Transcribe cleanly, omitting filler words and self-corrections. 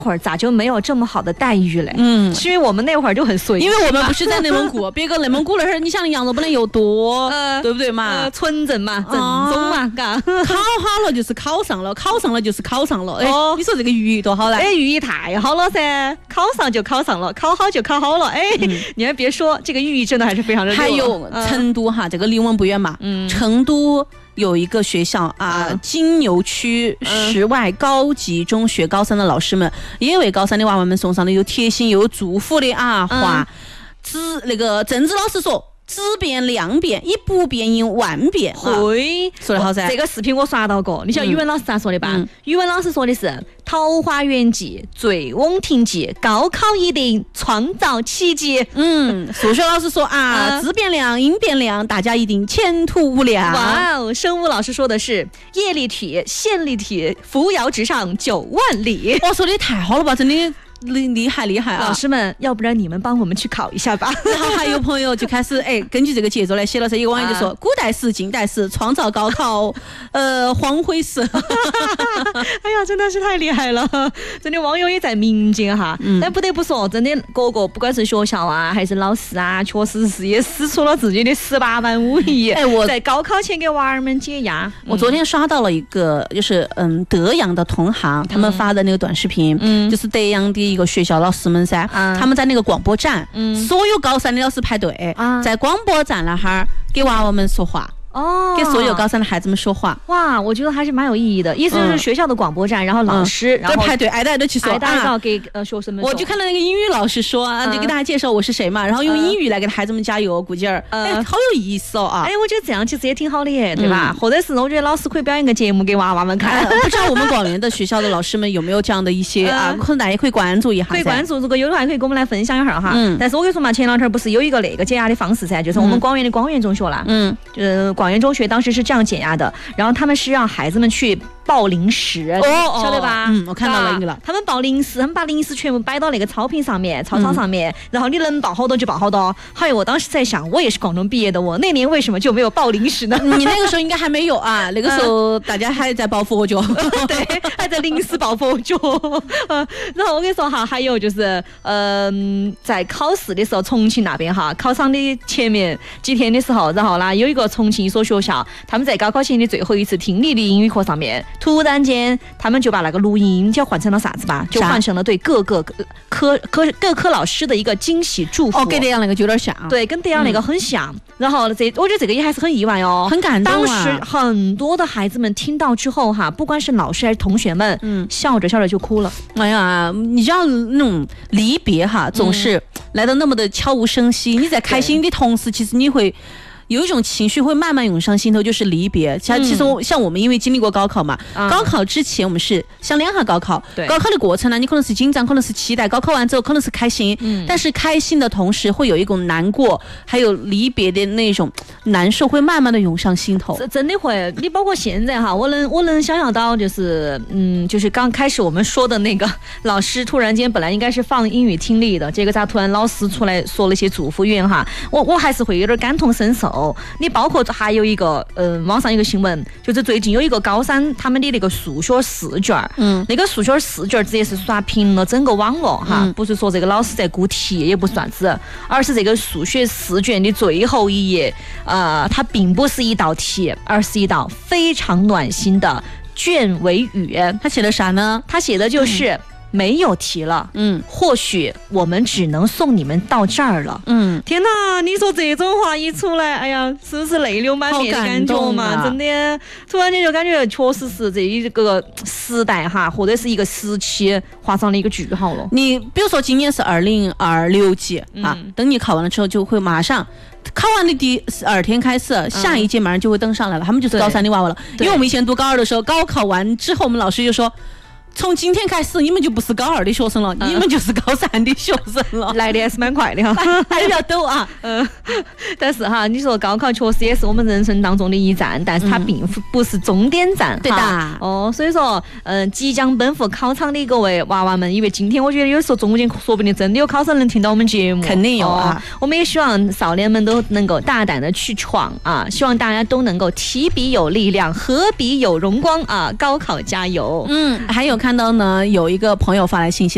会儿咋就没有这么好的待遇嘞？是因为我们那会儿就很随意， 因为我们不是在内蒙古，别个内蒙古那儿，你想羊肉不能有多，对不对嘛？ 纯正嘛，正宗嘛，嘎。 考好了就是考上了，考上了就是考上了。哎，你说这个寓意多好嘞？ 哎，寓意太好了噻，考上就考上了，考好就考好了。哎，你还别说，这个寓意真的还是非常的。 还有成都哈，这个离我们不远嘛，成都。有一个学校啊，金牛区室外高级中学高三的老师们，也为高三的娃娃们送上了有贴心又有祝福的话。那个郑子老师说。只变量变，以不变应万变。 会说得好噻。 这个视频我刷到过。你晓得语文老师咋说的吧？语文老师说的是桃花源记、醉翁亭记，高考一定创造奇迹。 数学老师说质变量、因变量，大家一定前途无量。 哇哦！生物老师说的是叶立体、线立体，扶摇直上9万里。 我说的太好了吧，真的。厉害啊！ 老师们，要不然你们帮我们去考一下吧。 然后还有朋友就开始根据这个节奏来写了噻。一个网友就说：古代史、近代史创造高考，荒废史。 哎呀，真的是太厉害了！真的网友也在民间哈。但不得不说，真的各个不管是学校啊，还是老师啊，确实是也使出了自己的18般武艺。我在高考前给娃儿们解压。 我昨天刷到了一个，就是德阳的同行他们发的那个短视频，就是德阳的。一个学校老师们噻，他们在那个广播站，所有高三的老师排队，在广播站那哈儿给娃娃们说话。给所有高三的孩子们说话。 哇，我觉得还是蛮有意义的。意思就是学校的广播站，然后老师然后排队挨着去说， 挨着给学生们说。 我就看到那个英语老师说就给大家介绍我是谁嘛，然后用英语来给孩子们加油鼓劲儿，好有意思哦啊！ 我觉得这样其实也挺好的耶，对吧？或者是我觉得老师可以表演个节目给娃娃们看。 不知道我们广元的学校的老师们有没有这样的一些可能大家可以关注一下。 可以关注，如果有的话可以跟我们来分享一下哈。但是我跟你说嘛，前两天不是有一个那个解压的方式噻，就是我们广元的广元中学啦，就是广元中学当时是这样减压的，然后他们是让孩子们去抱零食，晓得吧？ 我看到了一个了。 他们抱零食，他们把零食全部摆到那个草坪上面、操场上面，然后你能抱好多就抱好多。还有，我当时在想，我也是广东毕业的，我那年为什么就没有抱零食呢？ 你那个时候应该还没有啊，那个时候大家还在抱佛脚， 对，还在临时抱佛脚。然后我跟你说哈，还有就是，在考试的时候，重庆那边哈，考场的前面几天的时候，然后呢，有一个重庆一所学校，他们在高考前的最后一次听力的英语课上面，突然间他们就把那个录音就换成了啥子吧？就换成了对各个科老师的一个惊喜祝福。 跟德阳那个就有点像。 对，跟德阳那个很像。然后我觉得这个也还是很意外哦， 很感动啊。 当时很多的孩子们听到之后哈，不管是老师还是同学们，笑着笑着就哭了。 哎呀，你知道那种离别哈，总是来得那么的悄无声息。你在开心的同时，其实你会。有一种情绪会慢慢涌上心头，就是离别。其实像我们因为经历过高考嘛，高考之前我们是想两下高考，高考的过程呢，你可能是紧张，可能是期待，高考完之后可能是开心，但是开心的同时会有一种难过，还有离别的那种难受，会慢慢的涌上心头。 真的会，你包括现在哈，我能想象到，就是就是刚开始我们说的那个老师突然间本来应该是放英语听力的，结果咋突然老师出来说了一些祝福语言哈，我还是会有点感同身受。你包括还有一个网上一个新闻，就是最近有一个高三他们的那个数学试卷，那个数学试卷直接是刷屏了整个网络哈，不是说这个老师在估题，也不是啥子，而是这个数学试卷的最后一页，它并不是一道题，而是一道非常暖心的卷尾语。 他写的啥呢？ 他写的就是没有题了，或许我们只能送你们到这儿了。天哪，你说这种话一出来，哎呀，是不是泪流满面的感觉嘛？真的，突然间就感觉确实是这一个时代哈，或者是一个时期画上了一个句号了。 你比如说今年是2026级啊，等你考完了之后就会马上。考完的第2天开始，下一届马上就会登上来了，他们就是高3的娃娃了。因为我们以前读高2的时候，高考完之后，我们老师就说。从今天开始，你们就不是高2的学生了，你们就是高3的学生了。 来的还是蛮快的哈， 还比较陡啊。 但是哈，你说高考确实也是我们人生当中的一站，但是它并不是终点站。 对的。 所以说，即将奔赴考场的各位娃娃们，因为今天我觉得有时候中间说不定真的有考生能听到我们节目， 肯定有啊。 我们也希望少年们都能够大胆的去闯啊，希望大家都能够提笔有力量，合笔有荣光啊！高考加油。 还有看到呢，有一个朋友发来信息。